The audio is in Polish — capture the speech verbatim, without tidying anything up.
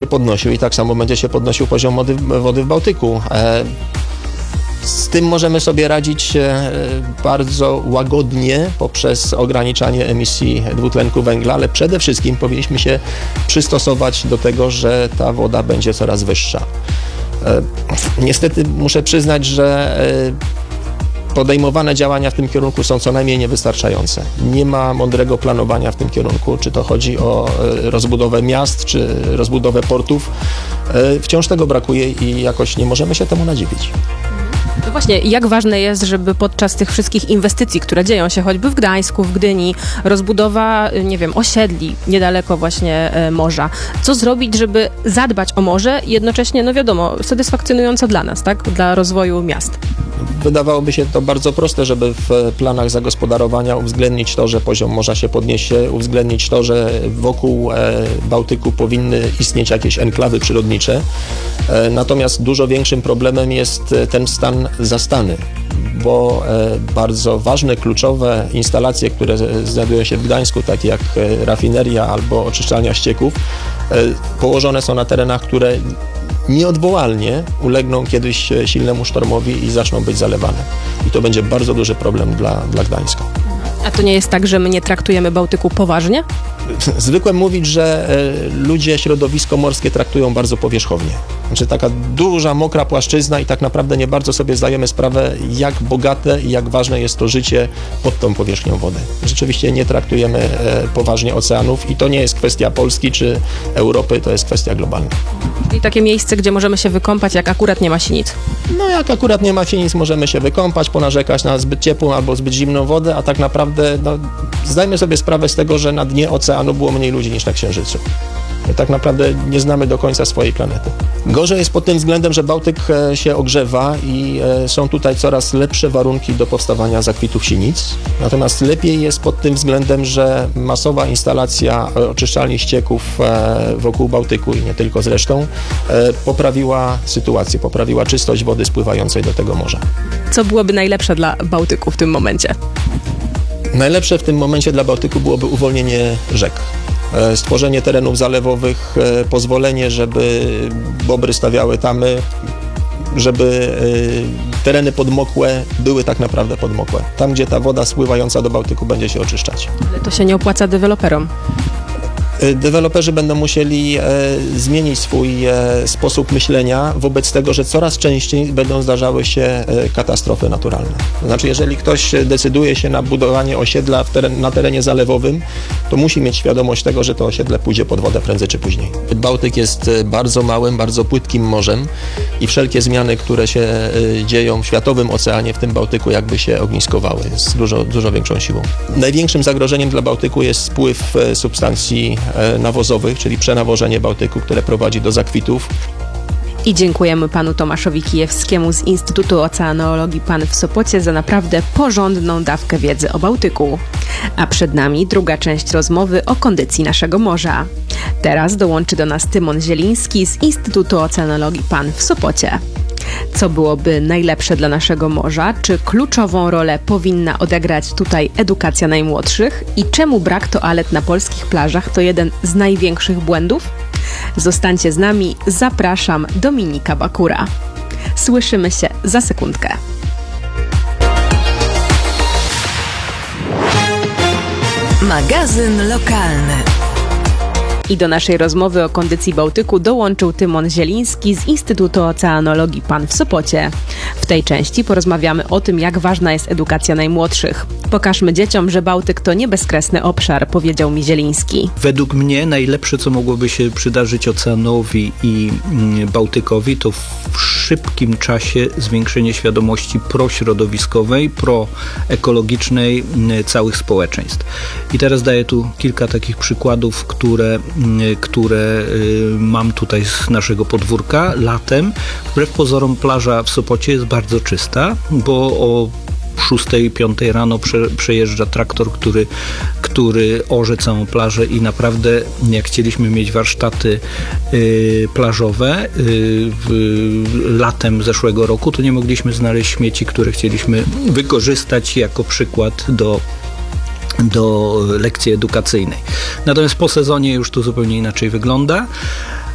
podnosił i tak samo będzie się podnosił poziom wody, wody w Bałtyku. Z tym możemy sobie radzić bardzo łagodnie poprzez ograniczanie emisji dwutlenku węgla, ale przede wszystkim powinniśmy się przystosować do tego, że ta woda będzie coraz wyższa. Niestety muszę przyznać, że podejmowane działania w tym kierunku są co najmniej niewystarczające. Nie ma mądrego planowania w tym kierunku, czy to chodzi o rozbudowę miast, czy rozbudowę portów. Wciąż tego brakuje i jakoś nie możemy się temu nadziwić. No właśnie, jak ważne jest, żeby podczas tych wszystkich inwestycji, które dzieją się choćby w Gdańsku, w Gdyni, rozbudowa, nie wiem, osiedli niedaleko właśnie e, morza, co zrobić, żeby zadbać o morze i jednocześnie, no wiadomo, satysfakcjonująco dla nas, tak, dla rozwoju miast? Wydawałoby się to bardzo proste, żeby w planach zagospodarowania uwzględnić to, że poziom morza się podniesie, uwzględnić to, że wokół Bałtyku powinny istnieć jakieś enklawy przyrodnicze. Natomiast dużo większym problemem jest ten stan zastany, bo bardzo ważne, kluczowe instalacje, które znajdują się w Gdańsku, takie jak rafineria albo oczyszczalnia ścieków, położone są na terenach, które nieodwołalnie ulegną kiedyś silnemu sztormowi i zaczną być zalewane. I to będzie bardzo duży problem dla, dla Gdańska. A to nie jest tak, że my nie traktujemy Bałtyku poważnie? Zwykłem mówić, że ludzie środowisko morskie traktują bardzo powierzchownie. Znaczy taka duża, mokra płaszczyzna i tak naprawdę nie bardzo sobie zdajemy sprawę, jak bogate i jak ważne jest to życie pod tą powierzchnią wody. Rzeczywiście nie traktujemy poważnie oceanów i to nie jest kwestia Polski czy Europy, to jest kwestia globalna. I takie miejsce, gdzie możemy się wykąpać, jak akurat nie ma sinic? No jak akurat nie ma sinic, możemy się wykąpać, ponarzekać na zbyt ciepłą albo zbyt zimną wodę, a tak naprawdę no, zdajmy sobie sprawę z tego, że na dnie oceanu było mniej ludzi niż na Księżycu. My tak naprawdę nie znamy do końca swojej planety. Gorzej jest pod tym względem, że Bałtyk się ogrzewa i są tutaj coraz lepsze warunki do powstawania zakwitów sinic. Natomiast lepiej jest pod tym względem, że masowa instalacja oczyszczalni ścieków wokół Bałtyku i nie tylko zresztą poprawiła sytuację, poprawiła czystość wody spływającej do tego morza. Co byłoby najlepsze dla Bałtyku w tym momencie? Najlepsze w tym momencie dla Bałtyku byłoby uwolnienie rzek. Stworzenie terenów zalewowych, pozwolenie, żeby bobry stawiały tamy, żeby tereny podmokłe były tak naprawdę podmokłe. Tam, gdzie ta woda spływająca do Bałtyku będzie się oczyszczać. Ale to się nie opłaca deweloperom. Deweloperzy będą musieli e, zmienić swój e, sposób myślenia wobec tego, że coraz częściej będą zdarzały się e, katastrofy naturalne. To znaczy, jeżeli ktoś decyduje się na budowanie osiedla w teren, na terenie zalewowym, to musi mieć świadomość tego, że to osiedle pójdzie pod wodę prędzej czy później. Bałtyk jest bardzo małym, bardzo płytkim morzem i wszelkie zmiany, które się e, dzieją w światowym oceanie, w tym Bałtyku, jakby się ogniskowały z dużo, dużo większą siłą. Największym zagrożeniem dla Bałtyku jest spływ e, substancji nawozowych, czyli przenawożenie Bałtyku, które prowadzi do zakwitów. I dziękujemy panu Tomaszowi Kijewskiemu z Instytutu Oceanologii P A N w Sopocie za naprawdę porządną dawkę wiedzy o Bałtyku. A przed nami druga część rozmowy o kondycji naszego morza. Teraz dołączy do nas Tymon Zieliński z Instytutu Oceanologii P A N w Sopocie. Co byłoby najlepsze dla naszego morza? Czy kluczową rolę powinna odegrać tutaj edukacja najmłodszych? I czemu brak toalet na polskich plażach to jeden z największych błędów? Zostańcie z nami, zapraszam, Dominika Bakura. Słyszymy się za sekundkę. Magazyn lokalny. I do naszej rozmowy o kondycji Bałtyku dołączył Tymon Zieliński z Instytutu Oceanologii P A N w Sopocie. W tej części porozmawiamy o tym, jak ważna jest edukacja najmłodszych. Pokażmy dzieciom, że Bałtyk to nie bezkresny obszar, powiedział mi Zieliński. Według mnie najlepsze, co mogłoby się przydarzyć oceanowi i Bałtykowi, to w szybkim czasie zwiększenie świadomości prośrodowiskowej, proekologicznej całych społeczeństw. I teraz daję tu kilka takich przykładów, które które mam tutaj z naszego podwórka. Latem, wbrew pozorom, plaża w Sopocie jest bardzo czysta, bo o szóstej, piątej rano prze, przejeżdża traktor, który, który orze całą plażę i naprawdę jak chcieliśmy mieć warsztaty y, plażowe y, w, latem zeszłego roku, to nie mogliśmy znaleźć śmieci, które chcieliśmy wykorzystać jako przykład do do lekcji edukacyjnej. Natomiast po sezonie już to zupełnie inaczej wygląda.